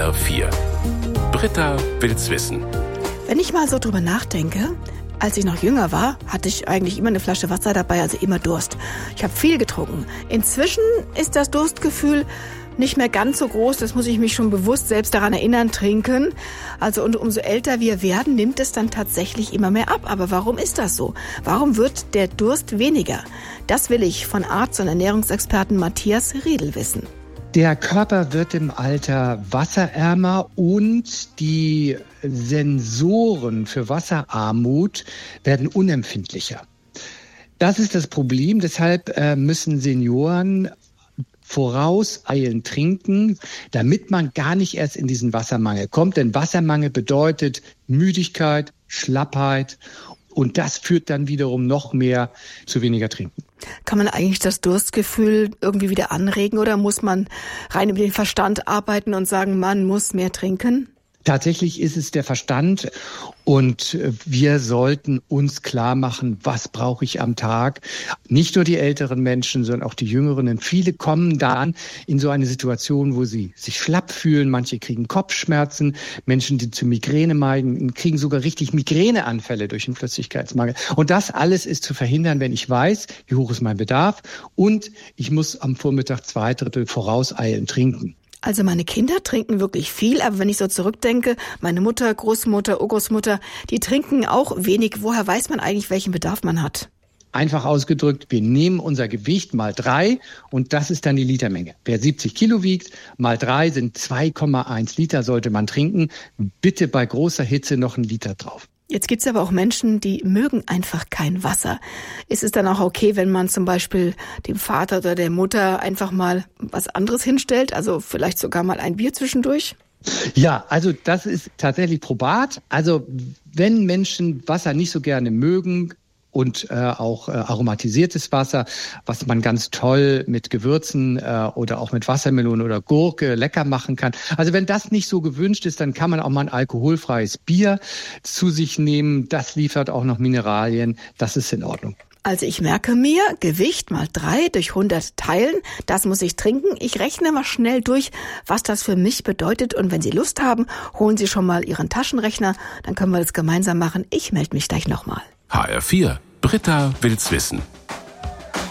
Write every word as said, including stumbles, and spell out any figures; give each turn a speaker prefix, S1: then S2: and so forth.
S1: R vier. Britta will's wissen.
S2: Wenn ich mal so drüber nachdenke, als ich noch jünger war, hatte ich eigentlich immer eine Flasche Wasser dabei, also immer Durst. Ich habe viel getrunken. Inzwischen ist das Durstgefühl nicht mehr ganz so groß, das muss ich mich schon bewusst selbst daran erinnern, trinken. Also und umso älter wir werden, nimmt es dann tatsächlich immer mehr ab. Aber warum ist das so? Warum wird der Durst weniger? Das will ich von Arzt und Ernährungsexperten Matthias Riedel wissen.
S3: Der Körper wird im Alter wasserärmer und die Sensoren für Wasserarmut werden unempfindlicher. Das ist das Problem, deshalb äh, müssen Senioren vorauseilend trinken, damit man gar nicht erst in diesen Wassermangel kommt. Denn Wassermangel bedeutet Müdigkeit, Schlappheit und das führt dann wiederum noch mehr zu weniger Trinken.
S2: Kann man eigentlich das Durstgefühl irgendwie wieder anregen oder muss man rein über den Verstand arbeiten und sagen, man muss mehr trinken?
S3: Tatsächlich ist es der Verstand und wir sollten uns klar machen, was brauche ich am Tag. Nicht nur die älteren Menschen, sondern auch die Jüngeren. Denn viele kommen dann in so eine Situation, wo sie sich schlapp fühlen. Manche kriegen Kopfschmerzen. Menschen, die zu Migräne neigen, kriegen sogar richtig Migräneanfälle durch den Flüssigkeitsmangel. Und das alles ist zu verhindern, wenn ich weiß, wie hoch ist mein Bedarf und ich muss am Vormittag zwei Drittel vorauseilen trinken.
S2: Also meine Kinder trinken wirklich viel, aber wenn ich so zurückdenke, meine Mutter, Großmutter, Urgroßmutter, die trinken auch wenig. Woher weiß man eigentlich, welchen Bedarf man hat?
S3: Einfach ausgedrückt, wir nehmen unser Gewicht mal drei und das ist dann die Litermenge. Wer siebzig Kilo wiegt, mal drei sind zwei Komma eins Liter sollte man trinken. Bitte bei großer Hitze noch einen Liter drauf.
S2: Jetzt gibt's aber auch Menschen, die mögen einfach kein Wasser. Ist es dann auch okay, wenn man zum Beispiel dem Vater oder der Mutter einfach mal was anderes hinstellt? Also vielleicht sogar mal ein Bier zwischendurch?
S3: Ja, also das ist tatsächlich probat. Also wenn Menschen Wasser nicht so gerne mögen, und äh, auch äh, aromatisiertes Wasser, was man ganz toll mit Gewürzen äh, oder auch mit Wassermelone oder Gurke lecker machen kann. Also wenn das nicht so gewünscht ist, dann kann man auch mal ein alkoholfreies Bier zu sich nehmen. Das liefert auch noch Mineralien. Das ist in Ordnung.
S2: Also ich merke mir, Gewicht mal drei durch hundert teilen, das muss ich trinken. Ich rechne mal schnell durch, was das für mich bedeutet. Und wenn Sie Lust haben, holen Sie schon mal Ihren Taschenrechner. Dann können wir das gemeinsam machen. Ich melde mich gleich nochmal.
S1: H R vier. Britta will's wissen.